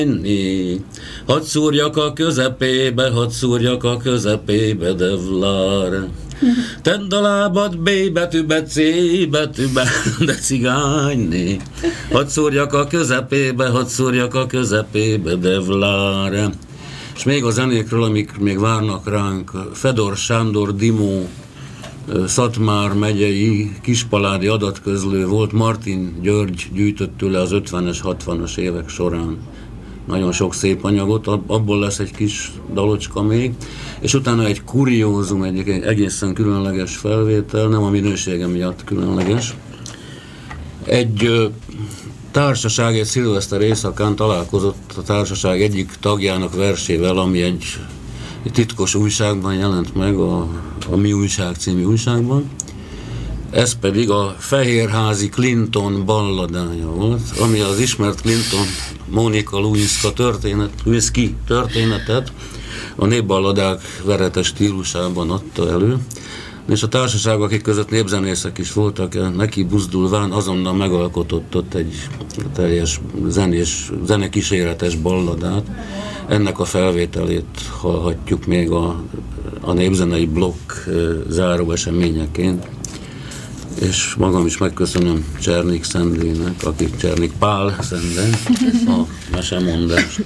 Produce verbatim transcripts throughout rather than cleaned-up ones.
Hadd szúrjak a közepébe, hadd szúrjak a közepébe, de vlár. Tedd a lábad B betűbe, C betűbe, de cigányné. Hadd szúrjak a közepébe, hadd szúrjak a közepébe, de vlár. És még a zenékről, amik még várnak ránk, Fedor Sándor Dimó, Szatmár megyei kispaládi adatközlő volt, Martin György gyűjtött tőle az ötvenes, hatvanas évek során nagyon sok szép anyagot, abból lesz egy kis dalocska még, és utána egy kuriózum, egy egészen különleges felvétel, nem a minősége miatt különleges. Egy ö, társaság egy szilveszter éjszakán találkozott a társaság egyik tagjának versével, ami egy, egy titkos újságban jelent meg, a, a Mi Újság című újságban. Ez pedig a Fehérházi Clinton balladája volt, ami az ismert Clinton Monica Lewinsky történet, Lewinsky történetet a népballadák veretes stílusában adta elő, és a társaság, akik között népzenészek is voltak, neki buzdulván azonnal megalkotott ott egy teljes zenés, zenekíséretes balladát. Ennek a felvételét hallhatjuk még a, a népzenei blokk záró eseményeként. És magam is megköszönöm Csernik Szendének, aki Csernik Pál Szende, a mesemondást.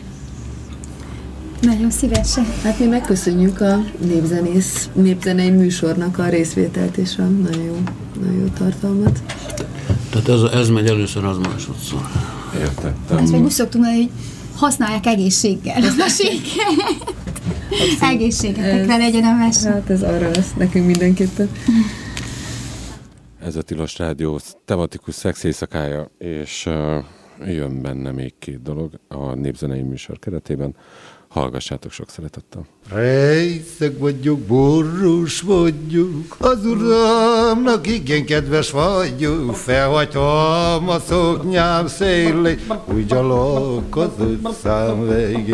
Nagyon szívesen. Hát mi megköszönjük a népzenész, népzenei műsornak a részvételt és a nagyon jó, nagyon jó tartalmat. Tehát ez, ez megy először, az másodszor. Értettem. Ezt meg úgy szoktunk mondani, hogy használják egészséggel a meséket. Egészségetekre legyen a mese. Hát ez arra lesz nekünk mindenképpen. Ez a Tilos Rádió tematikus szex éjszakája, és uh, jön benne még két dolog a népzenei műsor keretében. Hallgassátok sok szeretettel. Részeg vagyok, borús vagyok, az uramnak igen kedves vagyok, felhagytam a szoknyám szélét, úgy gyalog az utcán végén.